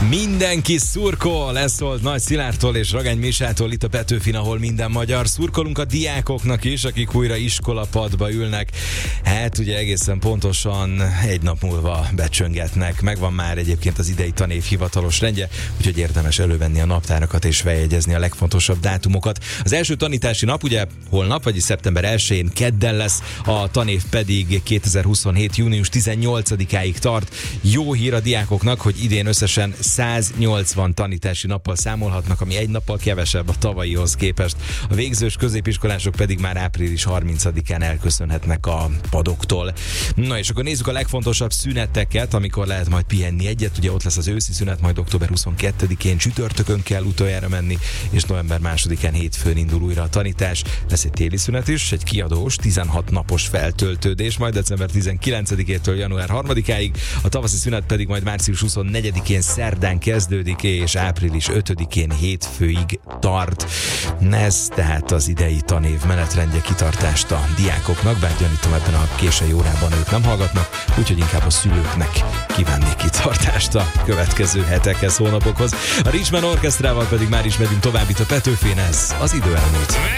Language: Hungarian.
Mindenki szurkol, ez szólt Nagy Szilárdtól és Ragány Misától itt a Petőfin, ahol minden magyar. Szurkolunk a diákoknak is, akik újra iskolapadba ülnek. Hát ugye egészen pontosan egy nap múlva becsöngetnek. Megvan már egyébként az idei tanév hivatalos rendje, úgyhogy érdemes elővenni a naptárakat és feljegyezni a legfontosabb dátumokat. Az első tanítási nap ugye holnap, vagyis szeptember 1-én kedden lesz, a tanév pedig 2027. június 18-áig tart. Jó hír a diákoknak, hogy idén összesen 180 tanítási nappal számolhatnak, ami egy nappal kevesebb a tavalyihoz képest. A végzős középiskolások pedig már április 30-án elköszönhetnek a padoktól. Na és akkor nézzük a legfontosabb szüneteket, amikor lehet majd pihenni egyet. Ugye ott lesz az őszi szünet, majd október 22-én csütörtökön kell utoljára menni, és november 2-án hétfőn indul újra a tanítás. Lesz egy téli szünet is, egy kiadós, 16 napos feltöltődés, majd december 19-től január 3-áig, a tavaszi szünet pedig majd március 24-én szerdán kezdődik, és április 5-én hétfőig tart. Ez tehát az idei tanév menetrendje, kitartást a diákoknak, bár gyanítom ebben a késői órában ők nem hallgatnak, úgyhogy inkább a szülőknek kívánnék kitartást a következő hetekhez, hónapokhoz. A Richmond Orchestrával pedig már is megyünk tovább itt a Petőfén, ez az idő elmúlt.